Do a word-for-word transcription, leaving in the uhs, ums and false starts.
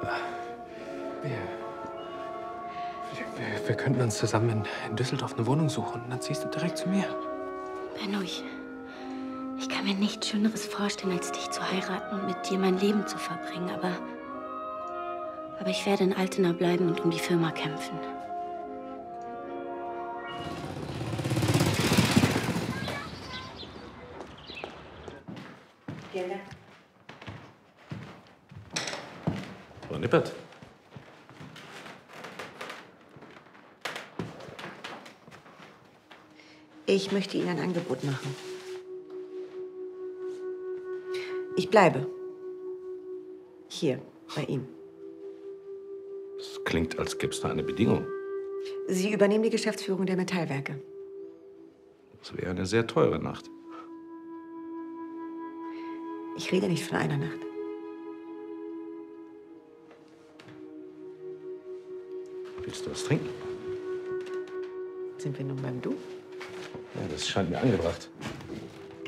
Wir, wir, wir könnten uns zusammen in, in Düsseldorf eine Wohnung suchen. Und dann ziehst du direkt zu mir. Benno, ich, ich kann mir nichts Schöneres vorstellen, als dich zu heiraten und mit dir mein Leben zu verbringen. Aber, aber ich werde in Altena bleiben und um die Firma kämpfen. Vielen Dank. Frau Nippert. Ich möchte Ihnen ein Angebot machen. Ich bleibe. Hier, bei Ihnen. Das klingt, als gäbe es da eine Bedingung. Sie übernehmen die Geschäftsführung der Metallwerke. Das wäre eine sehr teure Nacht. Ich rede nicht von einer Nacht. Willst du was trinken? Sind wir nun beim Du? Ja, das scheint mir angebracht.